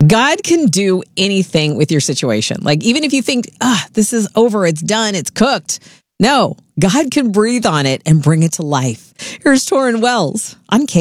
God can do anything with your situation. Like, even if you think, this is over, it's done, it's cooked. No, God can breathe on it and bring it to life. Here's Torrin Wells on